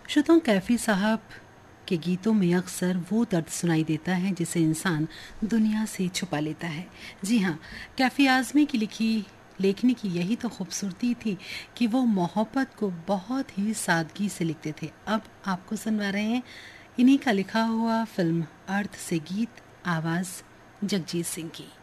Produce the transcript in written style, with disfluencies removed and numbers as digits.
श्रोताओं, कैफी साहब के गीतों में अक्सर वो दर्द सुनाई देता है जिसे इंसान दुनिया से छुपा लेता है। जी हाँ, कैफी आज़मी की लिखी लेखनी की यही तो खूबसूरती थी कि वो मोहब्बत को बहुत ही सादगी से लिखते थे। अब आपको सुनवा रहे हैं इन्हीं का लिखा हुआ फिल्म अर्थ से गीत, आवाज़ जगजीत सिंह की।